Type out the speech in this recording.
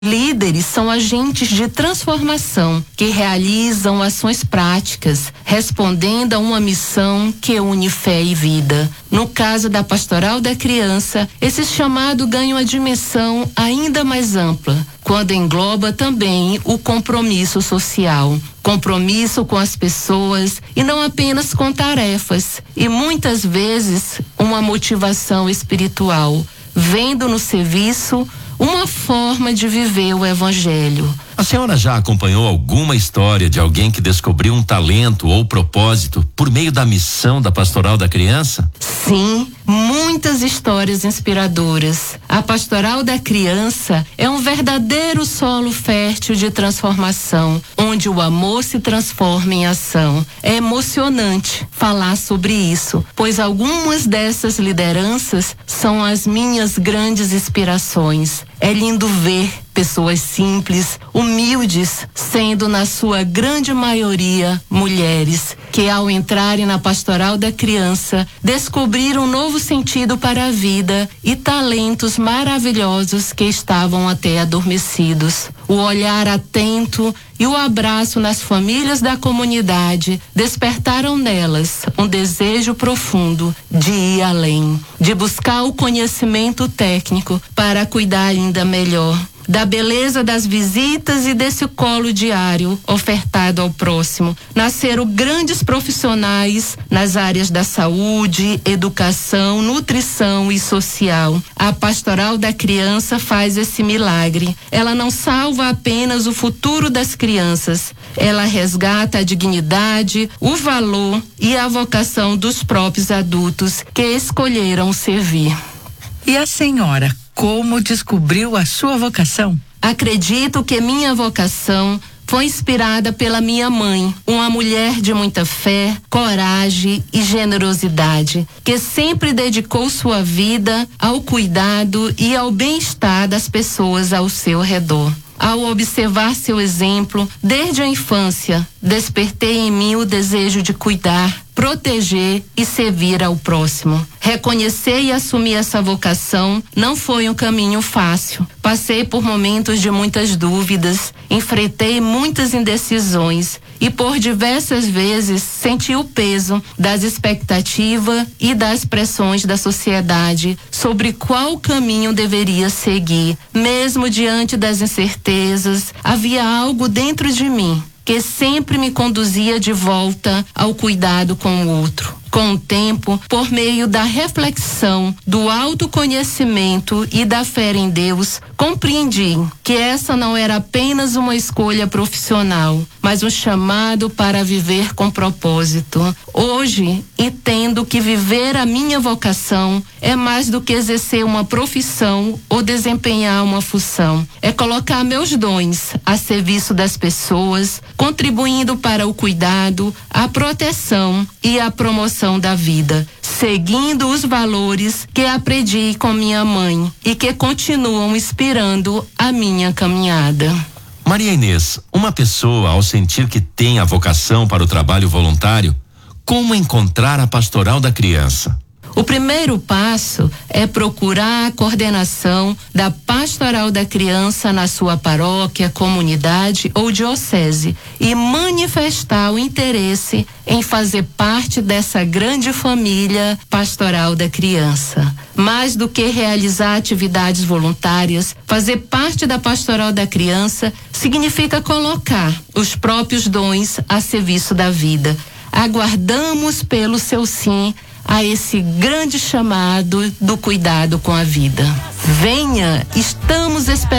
Líderes são agentes de transformação que realizam ações práticas, respondendo a uma missão que une fé e vida. No caso da Pastoral da Criança, esse chamado ganha uma dimensão ainda mais ampla, quando engloba também o compromisso social. Compromisso com as pessoas e não apenas com tarefas, e muitas vezes uma motivação espiritual, vendo no serviço uma forma de viver o Evangelho. A senhora já acompanhou alguma história de alguém que descobriu um talento ou propósito por meio da missão da Pastoral da Criança? Sim, muitas histórias inspiradoras. A Pastoral da Criança é um verdadeiro solo fértil de transformação, onde o amor se transforma em ação. É emocionante falar sobre isso, pois algumas dessas lideranças são as minhas grandes inspirações. É lindo ver pessoas simples, humildes, sendo na sua grande maioria mulheres, que ao entrarem na Pastoral da Criança, descobriram um novo sentido para a vida e talentos maravilhosos que estavam até adormecidos. O olhar atento e o abraço nas famílias da comunidade despertaram nelas um desejo profundo de ir além, de buscar o conhecimento técnico para cuidar ainda melhor da beleza das visitas e desse colo diário ofertado ao próximo. Nasceram grandes profissionais nas áreas da saúde, educação, nutrição e social. A Pastoral da Criança faz esse milagre. Ela não salva apenas o futuro das crianças, ela resgata a dignidade, o valor e a vocação dos próprios adultos que escolheram servir. E a senhora, como descobriu a sua vocação? Acredito que minha vocação foi inspirada pela minha mãe, uma mulher de muita fé, coragem e generosidade, que sempre dedicou sua vida ao cuidado e ao bem-estar das pessoas ao seu redor. Ao observar seu exemplo, desde a infância, despertei em mim o desejo de cuidar, proteger e servir ao próximo. Reconhecer e assumir essa vocação não foi um caminho fácil. Passei por momentos de muitas dúvidas, enfrentei muitas indecisões e por diversas vezes senti o peso das expectativas e das pressões da sociedade sobre qual caminho deveria seguir. Mesmo diante das incertezas, havia algo dentro de mim que sempre me conduzia de volta ao cuidado com o outro. Com o tempo, por meio da reflexão, do autoconhecimento e da fé em Deus, compreendi que essa não era apenas uma escolha profissional, mas um chamado para viver com propósito. Hoje, entendo que viver a minha vocação é mais do que exercer uma profissão ou desempenhar uma função. É colocar meus dons a serviço das pessoas, contribuindo para o cuidado, a proteção e a promoção da vida, seguindo os valores que aprendi com minha mãe e que continuam inspirando a minha caminhada. Maria Inês, uma pessoa ao sentir que tem a vocação para o trabalho voluntário, como encontrar a Pastoral da Criança? O primeiro passo é procurar a coordenação da Pastoral da Criança na sua paróquia, comunidade ou diocese e manifestar o interesse em fazer parte dessa grande família Pastoral da Criança. Mais do que realizar atividades voluntárias, fazer parte da Pastoral da Criança significa colocar os próprios dons a serviço da vida. Aguardamos pelo seu sim a esse grande chamado do cuidado com a vida. Venha, estamos esperando